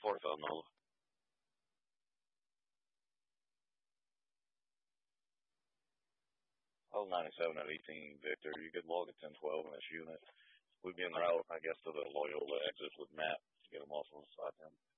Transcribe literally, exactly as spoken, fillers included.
forty-five, Nola. Oh, ninety-seven at eighteen, Victor. You could log at ten twelve in this unit. We'd be en route, I guess, to the Loyola exit with Matt to get him off on the side ten.